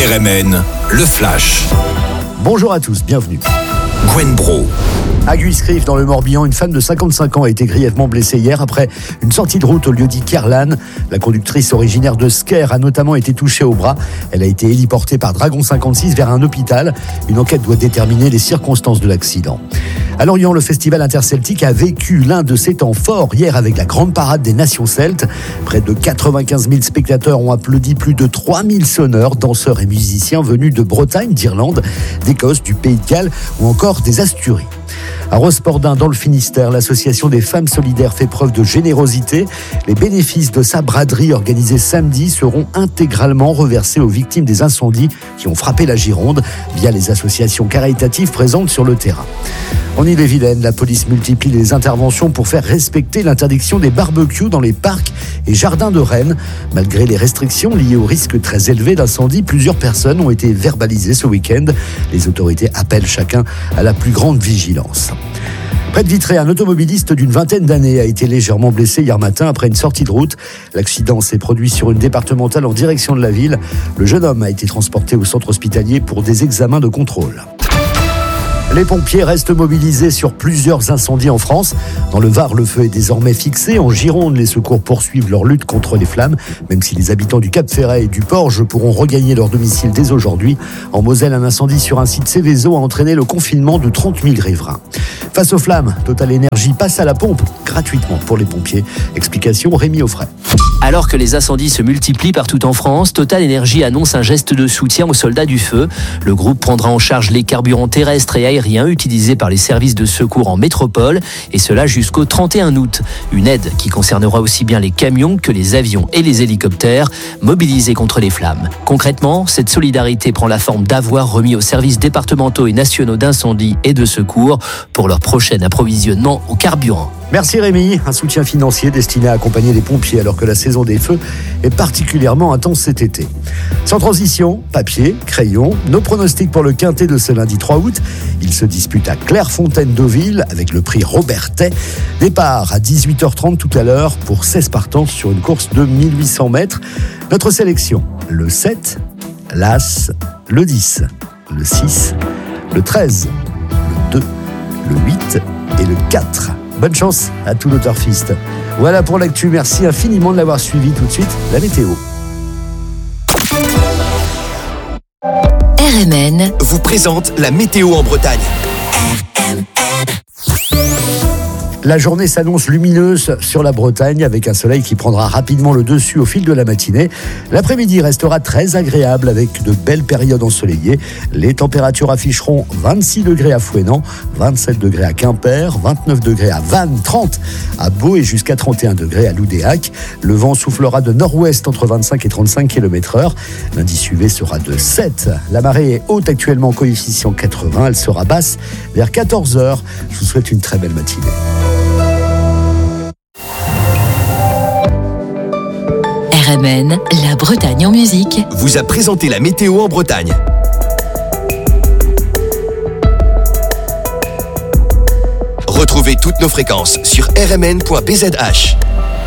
RMN, le Flash. Bonjour à tous, bienvenue. Gwen Bro. À Guiscrive, dans le Morbihan, une femme de 55 ans a été grièvement blessée hier après une sortie de route au lieu-dit Kerlan. La conductrice originaire de Sker a notamment été touchée au bras. Elle a été héliportée par Dragon 56 vers un hôpital. Une enquête doit déterminer les circonstances de l'accident. À Lorient, le festival interceltique a vécu l'un de ses temps forts hier avec la grande parade des nations celtes. Près de 95 000 spectateurs ont applaudi plus de 3 000 sonneurs, danseurs et musiciens venus de Bretagne, d'Irlande, d'Écosse, du Pays de Galles ou encore des Asturies. À Rospordin, dans le Finistère, l'association des femmes solidaires fait preuve de générosité. Les bénéfices de sa braderie organisée samedi seront intégralement reversés aux victimes des incendies qui ont frappé la Gironde via les associations caritatives présentes sur le terrain. En Ille-et-Vilaine, la police multiplie les interventions pour faire respecter l'interdiction des barbecues dans les parcs et jardins de Rennes. Malgré les restrictions liées au risque très élevé d'incendie, plusieurs personnes ont été verbalisées ce week-end. Les autorités appellent chacun à la plus grande vigilance. Près de Vitré, un automobiliste d'une vingtaine d'années a été légèrement blessé hier matin après une sortie de route. L'accident s'est produit sur une départementale en direction de la ville. Le jeune homme a été transporté au centre hospitalier pour des examens de contrôle. Les pompiers restent mobilisés sur plusieurs incendies en France. Dans le Var, le feu est désormais fixé. En Gironde, les secours poursuivent leur lutte contre les flammes, même si les habitants du Cap-Ferret et du Porge pourront regagner leur domicile dès aujourd'hui. En Moselle, un incendie sur un site Céveso a entraîné le confinement de 30 000 riverains. Face aux flammes, Total Énergie passe à la pompe gratuitement pour les pompiers. Explication Rémi Offray. Alors que les incendies se multiplient partout en France, Total Énergie annonce un geste de soutien aux soldats du feu. Le groupe prendra en charge les carburants terrestres et aériens utilisés par les services de secours en métropole, et cela jusqu'au 31 août. Une aide qui concernera aussi bien les camions que les avions et les hélicoptères mobilisés contre les flammes. Concrètement, cette solidarité prend la forme d'avoirs remis aux services départementaux et nationaux d'incendie et de secours pour leur prochain approvisionnement au carburant. Merci Rémi, un soutien financier destiné à accompagner les pompiers alors que la saison des feux est particulièrement intense cet été. Sans transition, papier, crayon, nos pronostics pour le quintet de ce lundi 3 août. Il se dispute à Clairefontaine-Deauville avec le prix Robertet. Départ à 18h30 tout à l'heure pour 16 partants sur une course de 1800 mètres. Notre sélection, le 7, l'As, le 10, le 6, le 13, le 2, le 8 et le 4. Bonne chance à tous nos turfistes. Voilà pour l'actu, merci infiniment de l'avoir suivi. Tout de suite, la météo. RMN vous présente la météo en Bretagne. La journée s'annonce lumineuse sur la Bretagne avec un soleil qui prendra rapidement le dessus au fil de la matinée. L'après-midi restera très agréable avec de belles périodes ensoleillées. Les températures afficheront 26 degrés à Fouesnant, 27 degrés à Quimper, 29 degrés à Vannes, 30 à Beau et jusqu'à 31 degrés à Loudéac. Le vent soufflera de nord-ouest entre 25 et 35 km/h. L'indice UV sera de 7. La marée est haute actuellement, coefficient 80. Elle sera basse vers 14h. Je vous souhaite une très belle matinée. RMN, la Bretagne en musique, vous a présenté la météo en Bretagne. Retrouvez toutes nos fréquences sur rmn.bzh.